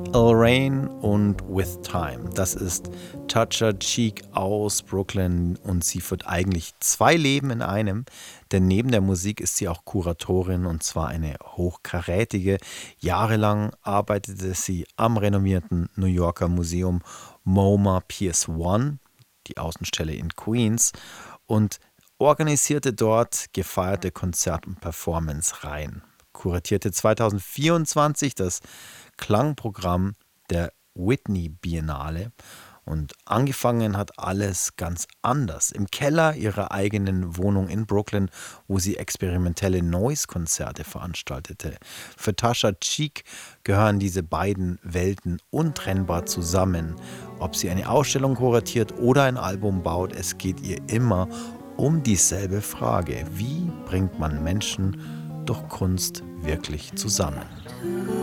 Lorraine und With Time. Das ist Tasha Cheek aus Brooklyn und sie führt eigentlich zwei Leben in einem, denn neben der Musik ist sie auch Kuratorin und zwar eine hochkarätige. Jahrelang arbeitete sie am renommierten New Yorker Museum MoMA Piers One, die Außenstelle in Queens, und organisierte dort gefeierte Konzert- und Performance-Reihen. Kuratierte 2024 das Klangprogramm der Whitney Biennale und angefangen hat alles ganz anders. Im Keller ihrer eigenen Wohnung in Brooklyn, wo sie experimentelle Noise-Konzerte veranstaltete. Für Tasha Cheek gehören diese beiden Welten untrennbar zusammen. Ob sie eine Ausstellung kuratiert oder ein Album baut, es geht ihr immer um dieselbe Frage. Wie bringt man Menschen durch Kunst wirklich zusammen?